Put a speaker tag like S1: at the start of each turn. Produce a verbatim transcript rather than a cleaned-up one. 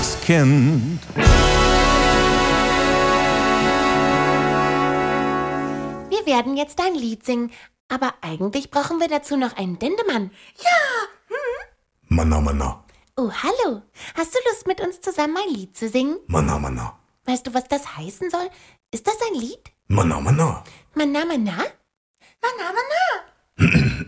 S1: Glückskind.
S2: Wir werden jetzt ein Lied singen, aber eigentlich brauchen wir dazu noch einen Dendemann.
S3: Ja. Hm?
S4: Manna, manna.
S2: Oh, hallo. Hast du Lust, mit uns zusammen ein Lied zu singen?
S4: Manna, manna.
S2: Weißt du, was das heißen soll? Ist das ein Lied?
S4: Manna, manna.
S2: Manna, manna?
S3: Manna, manna.